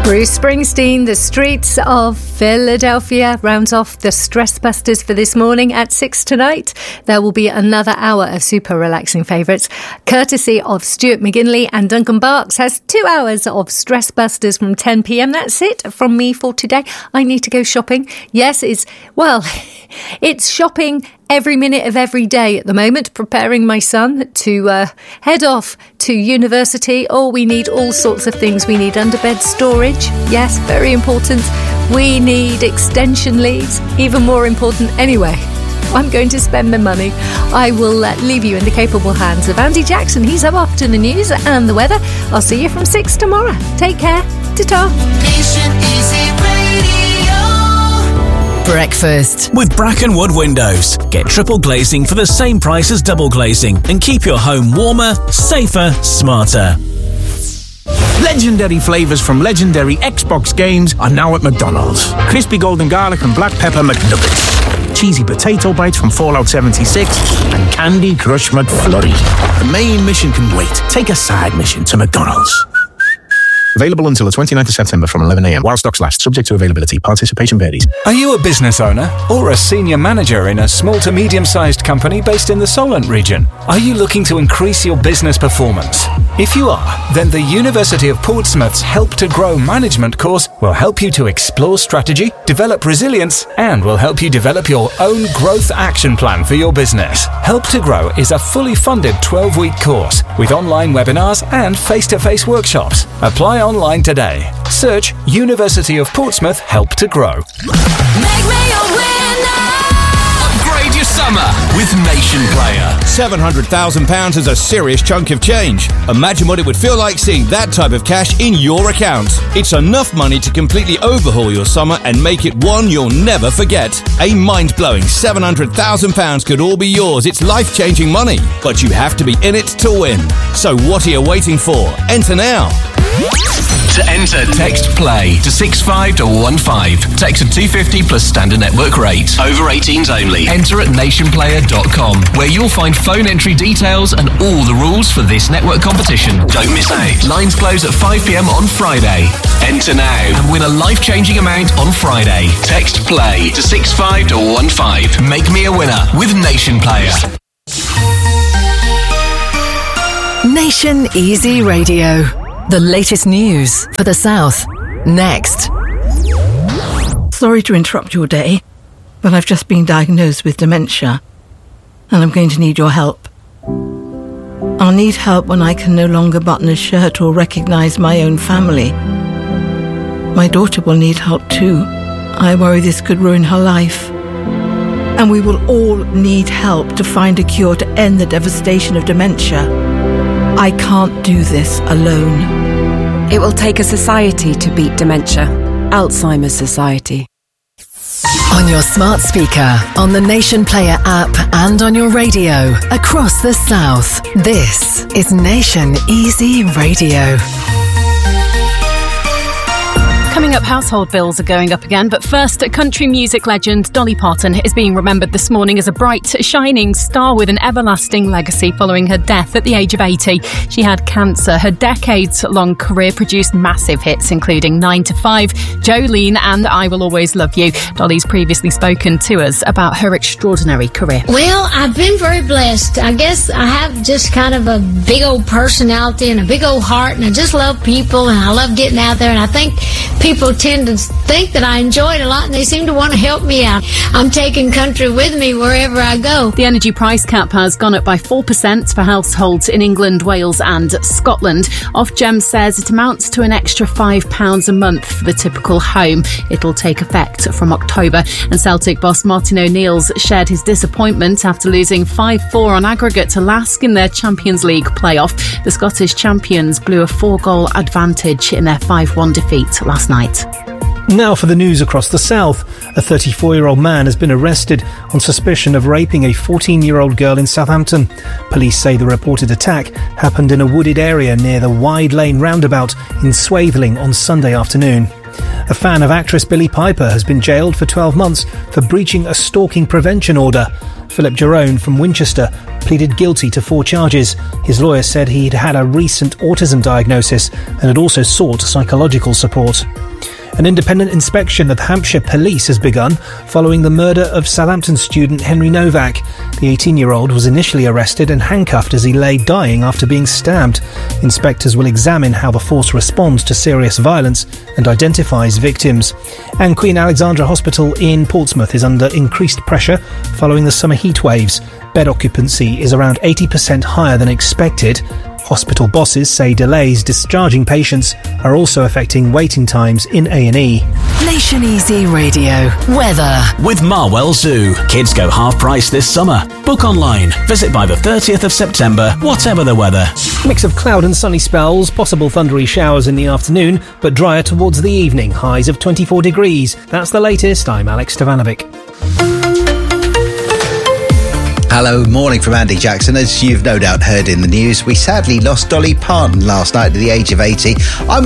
Bruce Springsteen, The Streets of Philadelphia, rounds off the Stress Busters for this morning at 6 tonight. There will be another hour of super relaxing favourites, courtesy of Stuart McGinley, and Duncan Barks has 2 hours of Stress Busters from 10 p.m. That's it from me for today. I need to go shopping. Yes, it's shopping every minute of every day at the moment, preparing my son to head off to university. Oh, we need all sorts of things. We need underbed storage. Yes, very important. We need extension leads. Even more important. Anyway, I'm going to spend my money. I will leave you in the capable hands of Andy Jackson. He's up after the news and the weather. I'll see you from 6 tomorrow. Take care. Ta-ta. Nation Easy Radio. Breakfast with Brackenwood Windows. Get triple glazing for the same price as double glazing and keep your home warmer, safer, smarter. Legendary flavours from legendary Xbox games are now at McDonald's. Crispy golden garlic and black pepper McNuggets, cheesy potato bites from Fallout 76, and Candy Crush McFlurry. The main mission can wait. Take a side mission to McDonald's. Available until the 29th of September from 11 a.m. while stocks last. Subject to availability. Participation varies. Are you a business owner or a senior manager in a small to medium-sized company based in the Solent region? Are you looking to increase your business performance? If you are, then the University of Portsmouth's Help to Grow management course will help you to explore strategy, develop resilience, and will help you develop your own growth action plan for your business. Help to Grow is a fully funded 12-week course with online webinars and face-to-face workshops. Apply online today. Search University of Portsmouth Help to Grow. Make me a winner. Upgrade your summer with Nation Player. £700,000 is a serious chunk of change. Imagine what it would feel like seeing that type of cash in your account. It's enough money to completely overhaul your summer and make it one you'll never forget. A mind-blowing £700,000 could all be yours. It's life-changing money, but you have to be in it to win. So what are you waiting for? Enter now. To enter, text PLAY to 65215. Text at 250 plus standard network rate. Over 18s only. Enter at nationplayer.com, where you'll find phone entry details and all the rules for this network competition. Don't miss out. Lines close at 5 p.m. on Friday. Enter now and win a life-changing amount on Friday. Text PLAY to 65215. Make me a winner with Nation Player. Nation Easy Radio. The latest news for the South. Next. Sorry to interrupt your day, but I've just been diagnosed with dementia, and I'm going to need your help. I'll need help when I can no longer button a shirt or recognise my own family. My daughter will need help too. I worry this could ruin her life. And we will all need help to find a cure to end the devastation of dementia. I can't do this alone. It will take a society to beat dementia. Alzheimer's Society. On your smart speaker, on the Nation Player app, and on your radio across the South. This is Nation Easy Radio. Coming up, household bills are going up again, but first, country music legend Dolly Parton is being remembered this morning as a bright, shining star with an everlasting legacy following her death at the age of 80. She had cancer. Her decades-long career produced massive hits, including 9 to 5, Jolene, and I Will Always Love You. Dolly's previously spoken to us about her extraordinary career. Well, I've been very blessed. I guess I have just kind of a big old personality and a big old heart, and I just love people, and I love getting out there, and I think people tend to think that I enjoy it a lot, and they seem to want to help me out. I'm taking country with me wherever I go. The energy price cap has gone up by 4% for households in England, Wales and Scotland. Ofgem says it amounts to an extra £5 a month for the typical home. It'll take effect from October. And Celtic boss Martin O'Neill's shared his disappointment after losing 5-4 on aggregate to Lask in their Champions League playoff. The Scottish champions blew a 4-goal advantage in their 5-1 defeat last night. Now for the news across the South. A 34-year-old man has been arrested on suspicion of raping a 14-year-old girl in Southampton. Police say the reported attack happened in a wooded area near the Wide Lane roundabout in Swatheling on Sunday afternoon. A fan of actress Billie Piper has been jailed for 12 months for breaching a stalking prevention order. Philip Jerome from Winchester pleaded guilty to 4 charges. His lawyer said he'd had a recent autism diagnosis and had also sought psychological support. An independent inspection of Hampshire Police has begun following the murder of Southampton student Henry Novak. The 18-year-old was initially arrested and handcuffed as he lay dying after being stabbed. Inspectors will examine how the force responds to serious violence and identifies victims. And Queen Alexandra Hospital in Portsmouth is under increased pressure following the summer heat waves. Bed occupancy is around 80% higher than expected. Hospital bosses say delays discharging patients are also affecting waiting times in A&E. Nation Easy Radio. Weather. With Marwell Zoo. Kids go half price this summer. Book online. Visit by the 30th of September, whatever the weather. Mix of cloud and sunny spells, possible thundery showers in the afternoon, but drier towards the evening, highs of 24 degrees. That's the latest. I'm Alex Stevanovic. Hello, morning from Andy Jackson. As you've no doubt heard in the news, we sadly lost Dolly Parton last night at the age of 80. I'm